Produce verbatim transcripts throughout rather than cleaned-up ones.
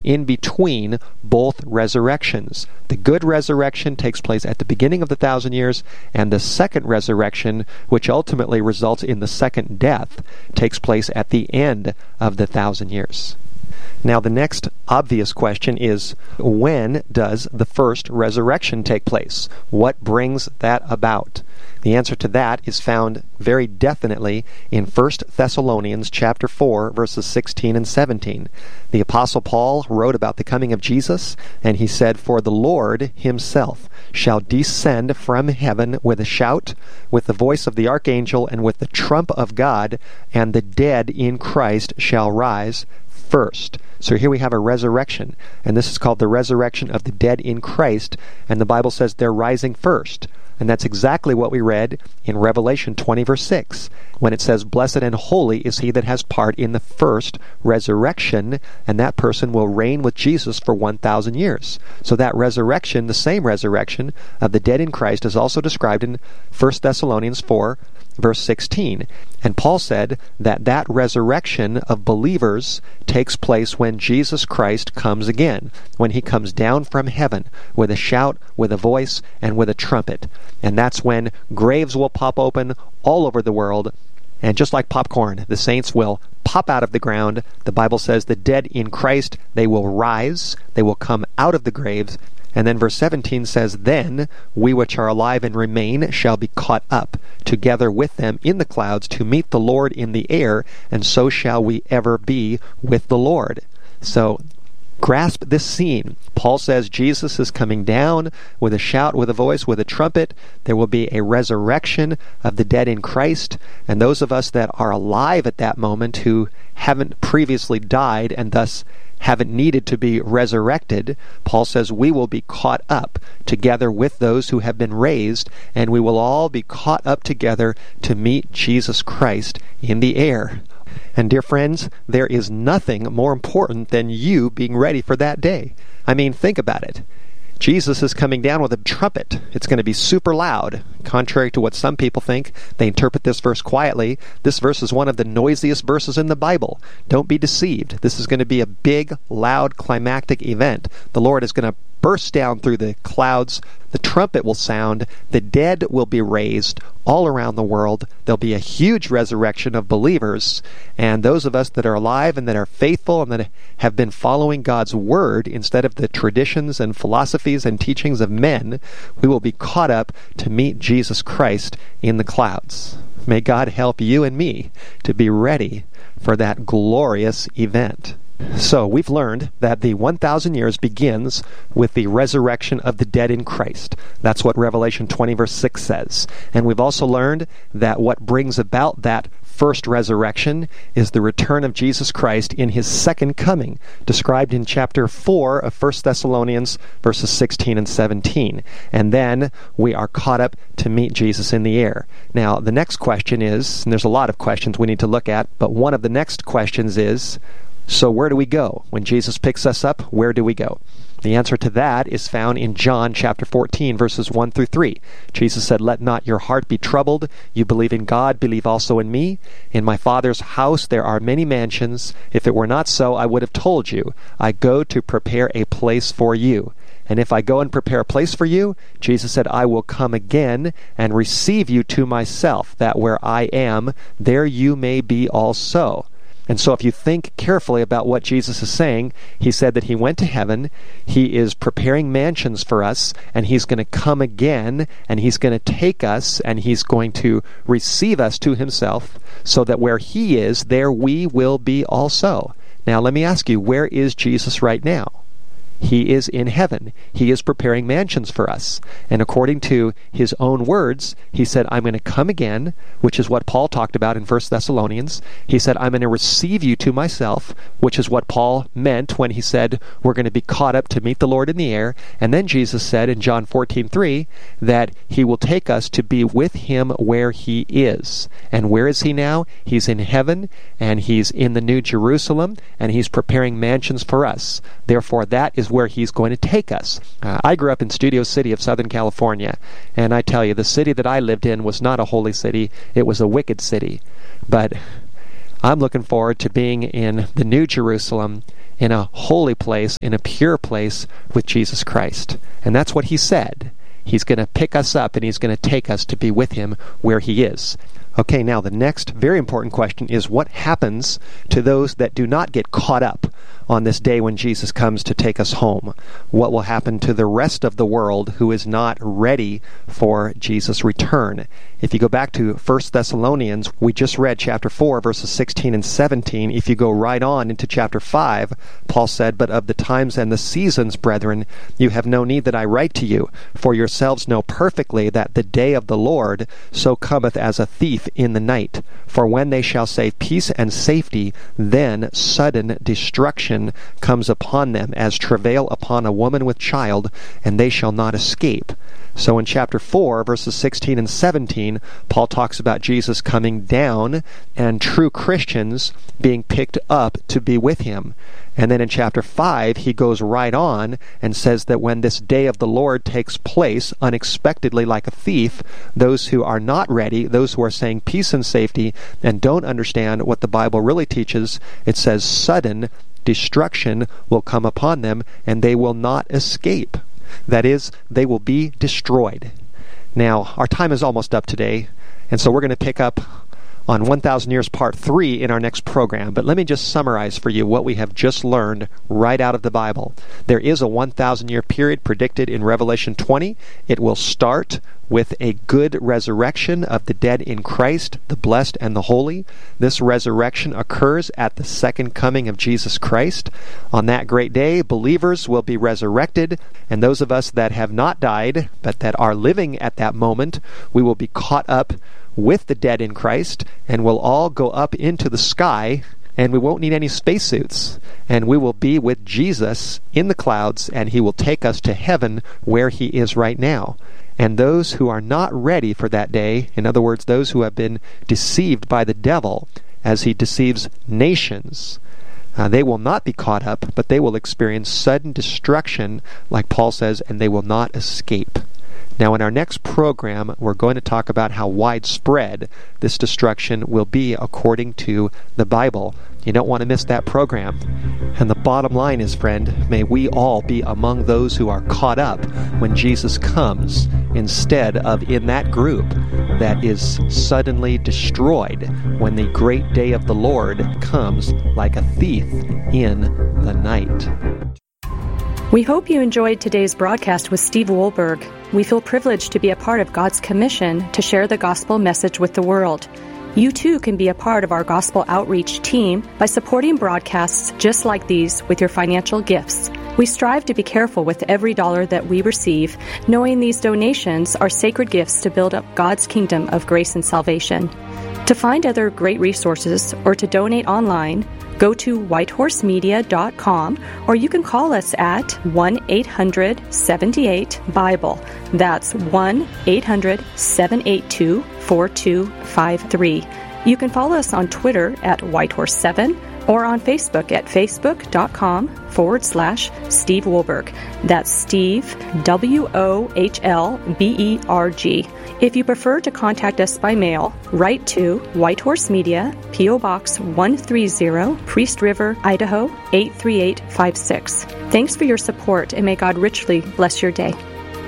in between both resurrections. The good resurrection takes place at the beginning of the thousand years, and the second resurrection, which ultimately results in the second death, takes place at the end of the thousand years. Now, the next obvious question is, when does the first resurrection take place? What brings that about? The answer to that is found very definitely in First Thessalonians chapter four, verses sixteen and seventeen. The Apostle Paul wrote about the coming of Jesus, and he said, "For the Lord himself shall descend from heaven with a shout, with the voice of the archangel, and with the trump of God, and the dead in Christ shall rise first." So here we have a resurrection, and this is called the resurrection of the dead in Christ, and the Bible says they're rising first. And that's exactly what we read in Revelation twenty, verse six, when it says, "Blessed and holy is he that has part in the first resurrection," and that person will reign with Jesus for one thousand years. So that resurrection, the same resurrection of the dead in Christ, is also described in First Thessalonians four, verse sixteen. And Paul said that that resurrection of believers takes place when Jesus Christ comes again, when he comes down from heaven with a shout, with a voice, and with a trumpet. And that's when graves will pop open all over the world, and just like popcorn, the saints will pop out of the ground. The Bible says the dead in Christ, they will rise, they will come out of the graves. And then verse seventeen says, "Then we which are alive and remain shall be caught up together with them in the clouds to meet the Lord in the air, and so shall we ever be with the Lord." So grasp this scene. Paul says Jesus is coming down with a shout, with a voice, with a trumpet. There will be a resurrection of the dead in Christ, and those of us that are alive at that moment who haven't previously died and thus haven't needed to be resurrected, Paul says we will be caught up together with those who have been raised, and we will all be caught up together to meet Jesus Christ in the air. And dear friends, there is nothing more important than you being ready for that day. I mean, think about it. Jesus is coming down with a trumpet. It's going to be super loud. Contrary to what some people think, they interpret this verse quietly. This verse is one of the noisiest verses in the Bible. Don't be deceived. This is going to be a big, loud, climactic event. The Lord is going to burst down through the clouds. The trumpet will sound. The dead will be raised all around the world. There'll be a huge resurrection of believers. And those of us that are alive and that are faithful and that have been following God's word instead of the traditions and philosophies and teachings of men, we will be caught up to meet Jesus Christ in the clouds. May God help you and me to be ready for that glorious event. So we've learned that the one thousand years begins with the resurrection of the dead in Christ. That's what Revelation twenty, verse six says. And we've also learned that what brings about that first resurrection is the return of Jesus Christ in his second coming, described in chapter four of First Thessalonians, verses sixteen and seventeen. And then we are caught up to meet Jesus in the air. Now, the next question is, and there's a lot of questions we need to look at, but one of the next questions is, so where do we go? When Jesus picks us up, where do we go? The answer to that is found in John chapter fourteen, verses one through three. Jesus said, "Let not your heart be troubled. You believe in God, believe also in me. In my Father's house there are many mansions. If it were not so, I would have told you. I go to prepare a place for you. And if I go and prepare a place for you," Jesus said, "I will come again and receive you to myself, that where I am, there you may be also." And so if you think carefully about what Jesus is saying, he said that he went to heaven, he is preparing mansions for us, and he's going to come again, and he's going to take us, and he's going to receive us to himself, so that where he is, there we will be also. Now let me ask you, where is Jesus right now? He is in heaven. He is preparing mansions for us. And according to his own words, he said, "I'm going to come again," which is what Paul talked about in First Thessalonians. He said, "I'm going to receive you to myself," which is what Paul meant when he said, we're going to be caught up to meet the Lord in the air. And then Jesus said in John fourteen three that he will take us to be with him where he is. And where is he now? He's in heaven, and he's in the New Jerusalem, and he's preparing mansions for us. Therefore, that is where he's going to take us. Uh, I grew up in Studio City of Southern California, and I tell you, the city that I lived in was not a holy city. It was a wicked city. But I'm looking forward to being in the New Jerusalem, in a holy place, in a pure place with Jesus Christ. And that's what he said. He's going to pick us up and he's going to take us to be with him where he is. Okay, now the next very important question is, what happens to those that do not get caught up on this day when Jesus comes to take us home? What will happen to the rest of the world who is not ready for Jesus' return? If you go back to First Thessalonians, we just read chapter four, verses sixteen and seventeen. If you go right on into chapter five, Paul said, "But of the times and the seasons, brethren, you have no need that I write to you, for yourselves know perfectly that the day of the Lord so cometh as a thief in the night. For when they shall say peace and safety, then sudden destruction comes upon them, as travail upon a woman with child, and they shall not escape." So in chapter four, verses sixteen and seventeen, Paul talks about Jesus coming down and true Christians being picked up to be with him. And then in chapter five, he goes right on and says that when this day of the Lord takes place unexpectedly like a thief, those who are not ready, those who are saying peace and safety and don't understand what the Bible really teaches, it says sudden destruction will come upon them and they will not escape. That is, they will be destroyed. Now, our time is almost up today, and so we're going to pick up on one thousand Years Part three in our next program. But let me just summarize for you what we have just learned right out of the Bible. There is a one thousand year period predicted in Revelation twenty. It will start with a good resurrection of the dead in Christ, the blessed and the holy. This resurrection occurs at the second coming of Jesus Christ. On that great day, believers will be resurrected, and those of us that have not died, but that are living at that moment, we will be caught up with the dead in Christ, and we'll all go up into the sky, and we won't need any spacesuits, and we will be with Jesus in the clouds, and he will take us to heaven where he is right now. And those who are not ready for that day, in other words, those who have been deceived by the devil as he deceives nations, uh, they will not be caught up, but they will experience sudden destruction, like Paul says, and they will not escape. Now, in our next program, we're going to talk about how widespread this destruction will be according to the Bible. You don't want to miss that program. And the bottom line is, friend, may we all be among those who are caught up when Jesus comes, instead of in that group that is suddenly destroyed when the great day of the Lord comes like a thief in the night. We hope you enjoyed today's broadcast with Steve Wohlberg. We feel privileged to be a part of God's commission to share the gospel message with the world. You too can be a part of our gospel outreach team by supporting broadcasts just like these with your financial gifts. We strive to be careful with every dollar that we receive, knowing these donations are sacred gifts to build up God's kingdom of grace and salvation. To find other great resources or to donate online, go to whitehorse media dot com, or you can call us at one eight hundred seven eight Bible. That's one eight hundred seven eight two four two five three. You can follow us on Twitter at whitehorse seven or on Facebook at facebook.com forward slash Steve Wohlberg. That's Steve, W O H L B E R G. If you prefer to contact us by mail, write to Whitehorse Media, P O Box one thirty, Priest River, Idaho eight three eight five six. Thanks for your support, and may God richly bless your day.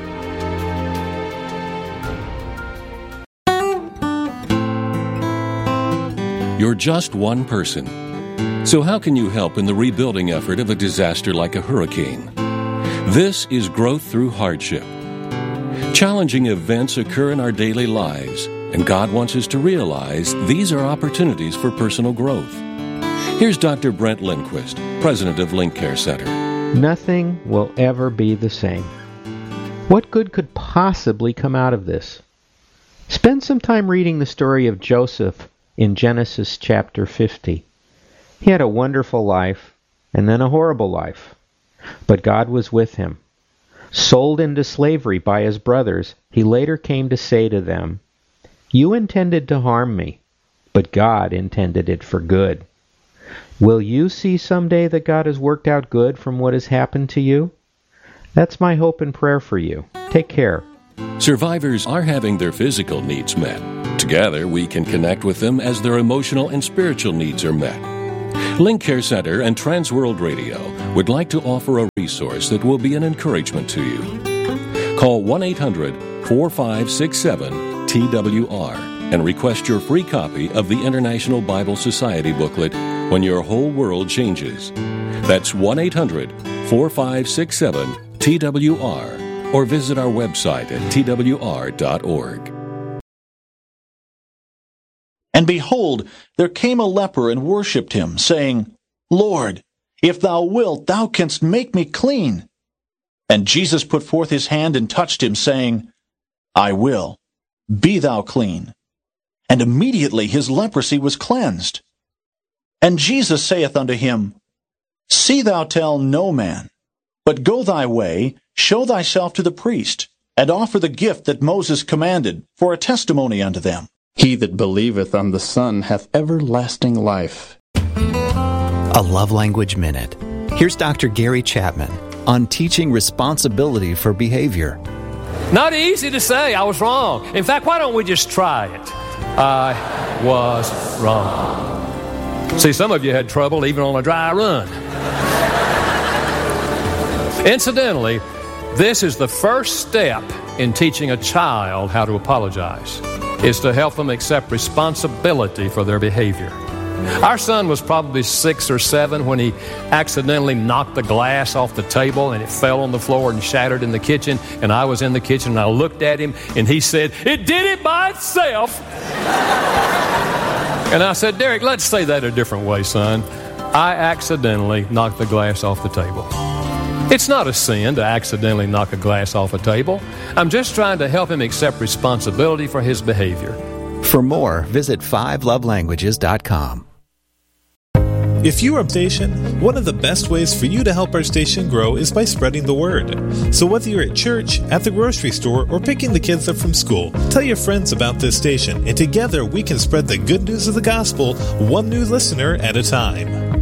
You're just one person. So how can you help in the rebuilding effort of a disaster like a hurricane? This is Growth Through Hardship. Challenging events occur in our daily lives, and God wants us to realize these are opportunities for personal growth. Here's Doctor Brent Lindquist, president of Link Care Center. Nothing will ever be the same. What good could possibly come out of this? Spend some time reading the story of Joseph in Genesis chapter fifty. He had a wonderful life and then a horrible life, but God was with him. Sold into slavery by his brothers, he later came to say to them, "You intended to harm me, but God intended it for good." Will you see someday that God has worked out good from what has happened to you? That's my hope and prayer for you. Take care. survivors are having their physical needs met. Together, we can connect with them as their emotional and spiritual needs are met. Link Care Center and Transworld Radio would like to offer a resource that will be an encouragement to you. Call one eight hundred four five six seven T W R and request your free copy of the International Bible Society booklet, When Your Whole World Changes. That's one eight hundred four five six seven T W R, or visit our website at T W R dot org. And behold, there came a leper and worshipped him, saying, Lord, if thou wilt, thou canst make me clean. And Jesus put forth his hand and touched him, saying, I will, be thou clean. And immediately his leprosy was cleansed. And Jesus saith unto him, See thou tell no man, but go thy way, show thyself to the priest, and offer the gift that Moses commanded, for a testimony unto them. He that believeth on the Son hath everlasting life. A Love Language Minute. Here's Doctor Gary Chapman on teaching responsibility for behavior. Not easy to say I was wrong. In fact, why don't we just try it? I was wrong. See, some of you had trouble even on a dry run. Incidentally, this is the first step in teaching a child how to apologize, is to help them accept responsibility for their behavior. Our son was probably six or seven when he accidentally knocked the glass off the table and it fell on the floor and shattered in the kitchen. And I was in the kitchen and I looked at him and he said, It did it by itself. And I said, Derek, let's say that a different way, son. I accidentally knocked the glass off the table. It's not a sin to accidentally knock a glass off a table. I'm just trying to help him accept responsibility for his behavior. For more, visit five love languages dot com. If you are a station, one of the best ways for you to help our station grow is by spreading the word. So whether you're at church, at the grocery store, or picking the kids up from school, tell your friends about this station, and together we can spread the good news of the gospel, one new listener at a time.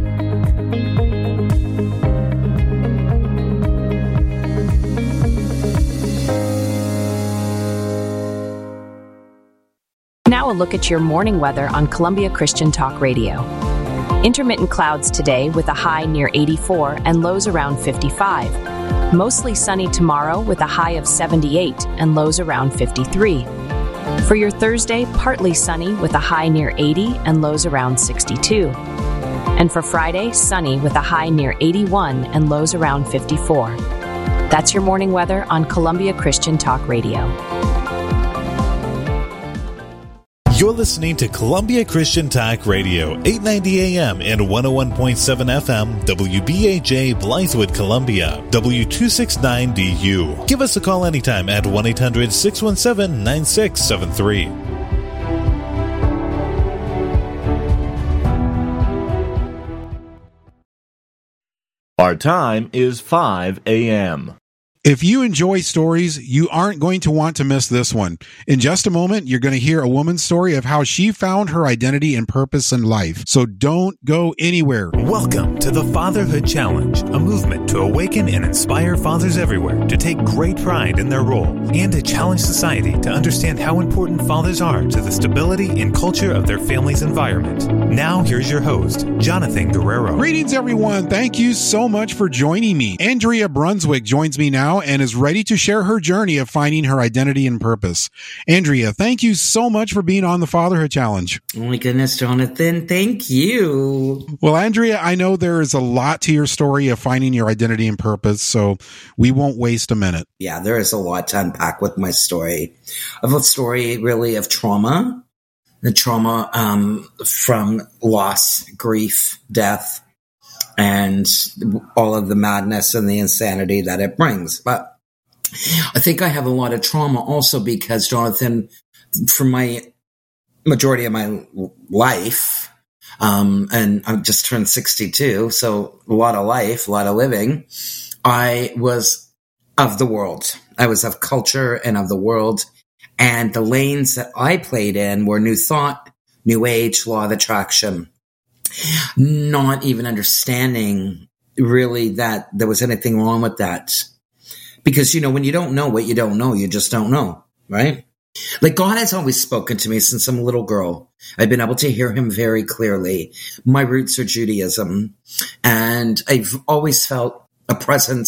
Now a look at your morning weather on Columbia Christian Talk Radio. Intermittent clouds today with a high near eighty-four and lows around fifty-five. Mostly sunny tomorrow with a high of seventy-eight and lows around fifty-three. For your Thursday, partly sunny with a high near eighty and lows around sixty-two. And for Friday, sunny with a high near eighty-one and lows around fifty-four. That's your morning weather on Columbia Christian Talk Radio. You're listening to Columbia Christian Talk Radio, eight ninety A M and one oh one point seven F M, W B A J, Blythewood, Columbia, W two sixty-nine D U. Give us a call anytime at one eight hundred six one seven nine six seven three. Our time is five A M If you enjoy stories, you aren't going to want to miss this one. In just a moment, you're going to hear a woman's story of how she found her identity and purpose in life. So don't go anywhere. Welcome to the Fatherhood Challenge, a movement to awaken and inspire fathers everywhere to take great pride in their role and to challenge society to understand how important fathers are to the stability and culture of their family's environment. Now, here's your host, Jonathan Guerrero. Greetings, everyone. Thank you so much for joining me. Andrea Brunswick joins me now and is ready to share her journey of finding her identity and purpose. Andrea, thank you so much for being on the Fatherhood Challenge. Oh my goodness, Jonathan. Thank you. Well, Andrea, I know there is a lot to your story of finding your identity and purpose, so we won't waste a minute. Yeah, there is a lot to unpack with my story. I have a story really of trauma, the trauma um, from loss, grief, death, and all of the madness and the insanity that it brings. But I think I have a lot of trauma also because, Jonathan, for my majority of my life, um, and I just turned sixty-two, so a lot of life, a lot of living, I was of the world. I was of culture and of the world. And the lanes that I played in were New Thought, New Age, Law of Attraction. Not even understanding really that there was anything wrong with that. Because, you know, when you don't know what you don't know, you just don't know, right? Like, God has always spoken to me since I'm a little girl. I've been able to hear him very clearly. My roots are Judaism, and I've always felt a presence